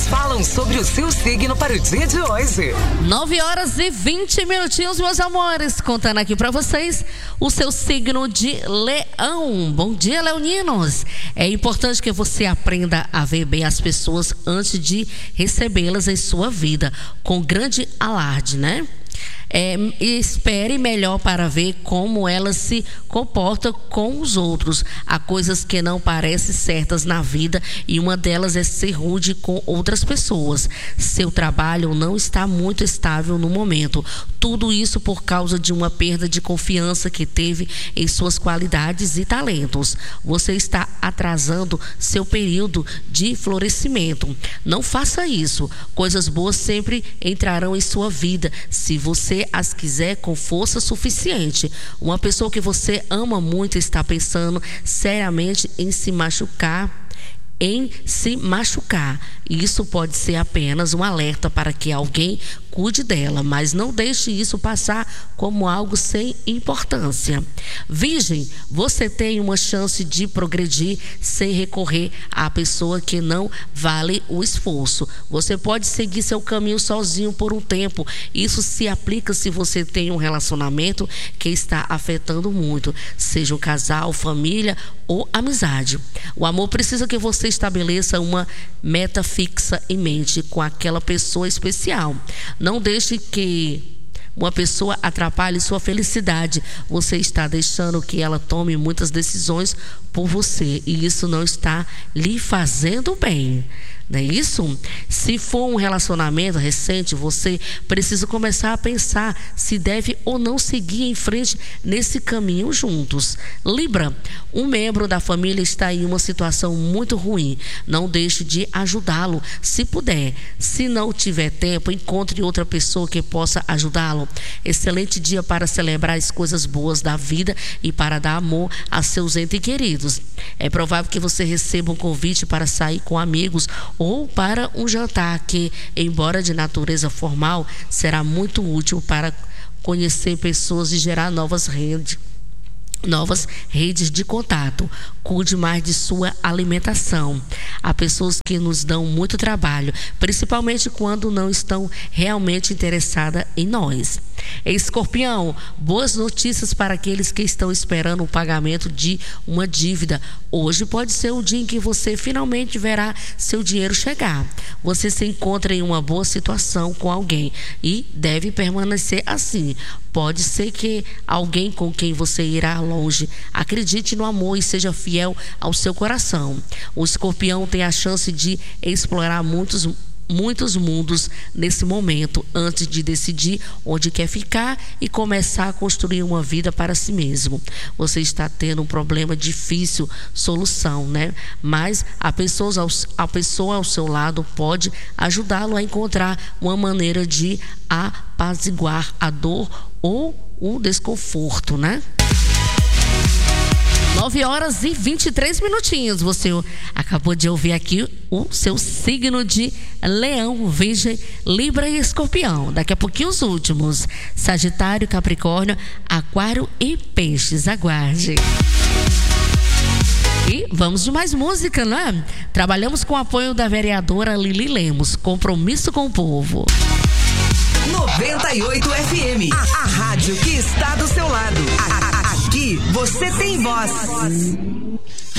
detalhes falam sobre o seu signo para o dia de hoje. 9h20, meus amores, contando aqui para vocês o seu signo de Leão. Bom dia, leoninos. É importante que você aprenda a ver bem as pessoas antes de recebê-las em sua vida, com grande alarde, né? Espere melhor para ver como ela se comporta com os outros. Há coisas que não parecem certas na vida e uma delas é ser rude com outras pessoas. Seu trabalho não está muito estável no momento. Tudo isso por causa de uma perda de confiança que teve em suas qualidades e talentos. Você está atrasando seu período de florescimento. Não faça isso. Coisas boas sempre entrarão em sua vida se você as quiser com força suficiente. Uma pessoa que você ama muito está pensando seriamente em se machucar. Isso pode ser apenas um alerta para que alguém cuide dela, mas não deixe isso passar como algo sem importância. Virgem, você tem uma chance de progredir sem recorrer à pessoa que não vale o esforço. Você pode seguir seu caminho sozinho por um tempo. Isso se aplica se você tem um relacionamento que está afetando muito, seja um casal, família ou amizade. O amor precisa que você estabeleça uma meta fixa em mente com aquela pessoa especial. Não deixe que uma pessoa atrapalhe sua felicidade. Você está deixando que ela tome muitas decisões por você e isso não está lhe fazendo bem. Não é isso? Se for um relacionamento recente, você precisa começar a pensar se deve ou não seguir em frente nesse caminho juntos. Libra, um membro da família está em uma situação muito ruim. Não deixe de ajudá-lo se puder. Se não tiver tempo, encontre outra pessoa que possa ajudá-lo. Excelente dia para celebrar as coisas boas da vida e para dar amor a seus entes queridos. É provável que você receba um convite para sair com amigos ou para um jantar que, embora de natureza formal, será muito útil para conhecer pessoas e gerar novas redes de contato. Cuide mais de sua alimentação. Há pessoas que nos dão muito trabalho, principalmente quando não estão realmente interessadas em nós. Escorpião, boas notícias para aqueles que estão esperando o pagamento de uma dívida. Hoje pode ser o dia em que você finalmente verá seu dinheiro chegar. Você se encontra em uma boa situação com alguém e deve permanecer assim. Pode ser que alguém com quem você irá longe. Acredite no amor e seja fiel ao seu coração. O escorpião tem a chance de explorar muitos mundos nesse momento, antes de decidir onde quer ficar e começar a construir uma vida para si mesmo. Você está tendo um problema difícil, solução, né? Mas a pessoa ao seu lado pode ajudá-lo a encontrar uma maneira de apaziguar a dor ou o desconforto, né? 9h23. Você acabou de ouvir aqui o seu signo de Leão, Virgem, Libra e Escorpião. Daqui a pouquinho os últimos: Sagitário, Capricórnio, Aquário e Peixes. Aguarde. E vamos de mais música, não é? Trabalhamos com o apoio da vereadora Lili Lemos. Compromisso com o povo. 98 FM, a rádio que está do seu lado. Aqui você tem voz.